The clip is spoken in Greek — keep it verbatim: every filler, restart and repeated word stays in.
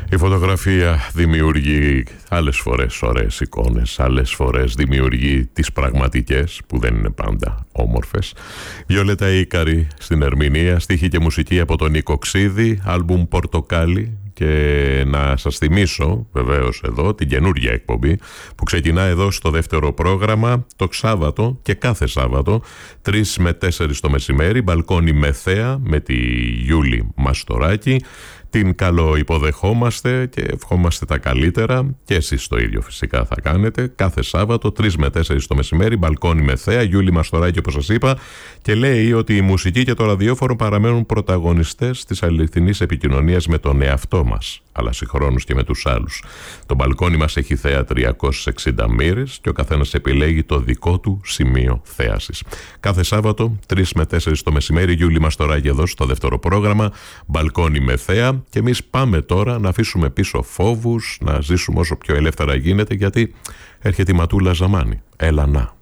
Η φωτογραφία δημιουργεί άλλες φορές ωραίες εικόνες, άλλες φορές δημιουργεί τις πραγματικές που δεν είναι πάντα όμορφες. Βιολέτα Ίκαρη στην ερμηνεία, στίχη και μουσική από τον Νίκο Ξίδη, άλμπουμ Πορτοκάλι. Και να σας θυμίσω βεβαίως εδώ την καινούργια εκπομπή που ξεκινά εδώ στο δεύτερο πρόγραμμα το Σάββατο και κάθε Σάββατο τρεις με τέσσερις το μεσημέρι, μπαλκόνι με θέα με τη Γιούλη Μαστοράκη. Την καλοϋποδεχόμαστε και ευχόμαστε τα καλύτερα και εσείς το ίδιο φυσικά θα κάνετε κάθε Σάββατο τρεις με τέσσερις το μεσημέρι, μπαλκόνι με θέα, Γιούλη Μαστοράκη όπως σας είπα, και λέει ότι η μουσική και το ραδιόφωνο παραμένουν πρωταγωνιστές της αληθινής επικοινωνίας με τον εαυτό μας, αλλά συγχρόνως και με τους άλλους. Το μπαλκόνι μας έχει θέα τριακόσιες εξήντα μοίρες και ο καθένας επιλέγει το δικό του σημείο θέασης. Κάθε Σάββατο τρεις με τέσσερις το μεσημέρι, Γιούλη Μαστοράκη εδώ στο δεύτερο πρόγραμμα, μπαλκόνι με θέα. Και εμείς πάμε τώρα να αφήσουμε πίσω φόβους, να ζήσουμε όσο πιο ελεύθερα γίνεται, γιατί έρχεται η Ματούλα Ζαμάνη. Έλα να.